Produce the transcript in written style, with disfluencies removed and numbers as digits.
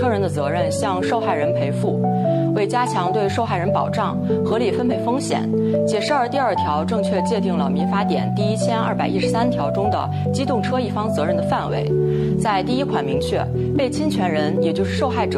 个人的责任向受害人赔付。为加强对受害人保障，合理分配风险，解释2第2条正确界定了民法典第1213条中的机动车一方责任的范围。在第1款明确，被侵权人也就是受害者